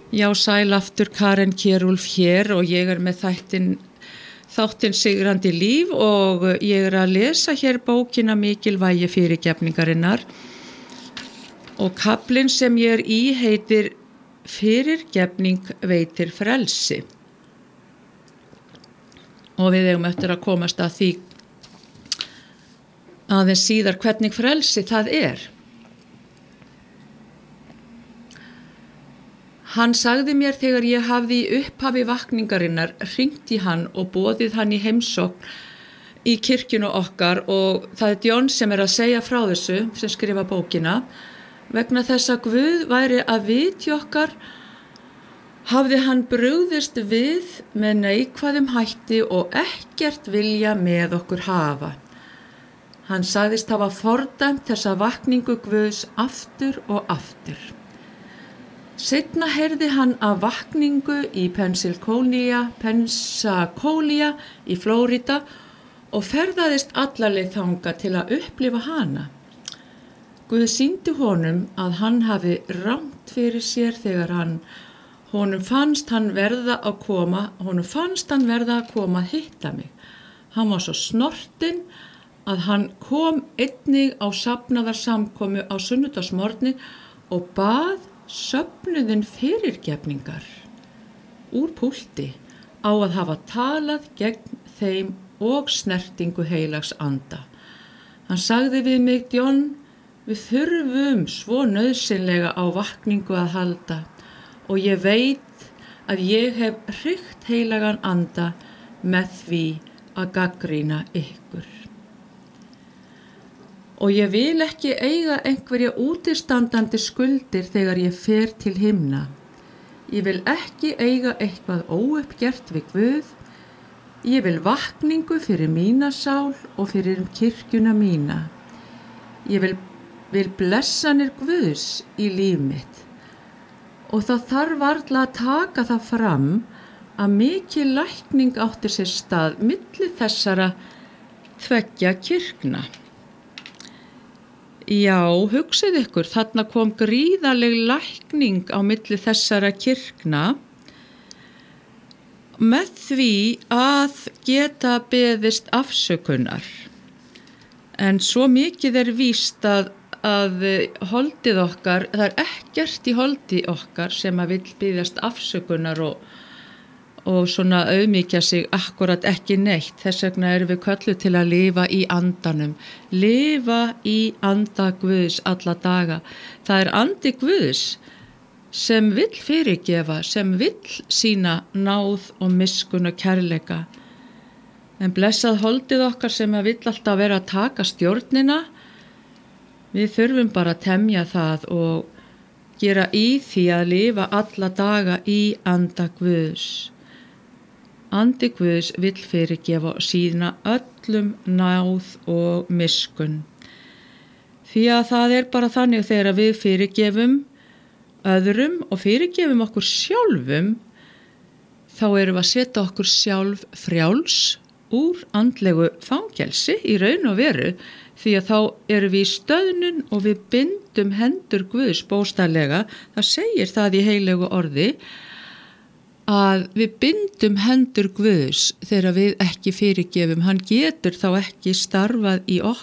Já, sæl aftur, Karen Kjerulf hér og ég með þáttinn Sigrandi líf og ég að lesa hér bókina Mikilvægi fyrirgefningarinnar og kaflinn sem ég í heitir Fyrirgefning veitir frelsi. Og við eigum eftir að komast að því aðeins síðar hvernig frelsi það er. Hann sagði mér þegar ég hafði í upphafi vakningarinnar hringt í hann og boðið hann í heimsókn í kirkjunu okkar og það John sem að segja frá þessu sem skrifa bókina vegna þess að Guð væri að viti okkar hafði hann brugðist við með neikvæðum hætti og ekkert vilja með okkur hafa. Hann sagðist hafa fordæmt þessa vakningu Guðs aftur og aftur. Seinna heyrði hann af vakningu í Pensacola í Flórida og ferðaðist alla leið þangað til að upplifa hana. Guð sýndi honum að hann hafi rangt fyrir sér þegar honum fannst hann verða að koma að hitta mig. Hann var svo snortinn að hann kom einnig á safnaðarsamkomu á sunnudagsmorgni og bað söfnuðinn fyrirgefningar úr púlti á að hafa talað gegn þeim og snertingu heilags anda. Hann sagði við mig, John, við þurfum svo nauðsynlega á vakningu að halda og ég veit að ég hef hrygt heilagan anda með því að gagnrýna ykkur. Og ég vil ekki eiga einhverja útistandandi skuldir þegar ég fer til himna. Ég vil ekki eiga eitthvað óuppgert við Guð. Ég vil vakningu fyrir mína sál og fyrir kirkjuna mína. Ég vil blessanir Guðs í líf mitt. Og það þarf varla að taka það fram að mikil lækning átti sér stað milli þessara tveggja kirkna. Já, hugsið ykkur, þarna kom gríðarleg lækning á milli þessara kirkna með því að geta beðist afsökunar. En svo mikið víst að holdið okkar, það ekkert í holdi okkar sem að vill biðjast afsökunar og svona auðmýkja sig akkurat ekki neitt. Þess vegna erum við kölluð til að lifa í andanum. Lifa í anda Guðs alla daga. Það er andi Guðs sem vill fyrirgefa, sem vill sýna náð og miskunn og kærleika. En blessað holdið okkar sem að vill alltaf vera að taka stjórnina, við þurfum bara að temja það og gera í því að lifa alla daga í anda Guðs. Andi Guðs vill fyrirgefa og sýna öllum náð og miskunn. Því að það er bara þannig þegar við fyrirgefum öðrum og fyrirgefum okkur sjálfum, þá erum við að setja okkur sjálf frjáls úr andlegu fangelsi í raun og veru, því að þá erum við í stöðnun og við bindum hendur Guðs bókstaflega. Það segir það í heilegu orði, að við bindum hendur Guðs þegar við ekki fyrirgefum. Hann getur þá ekki starfað í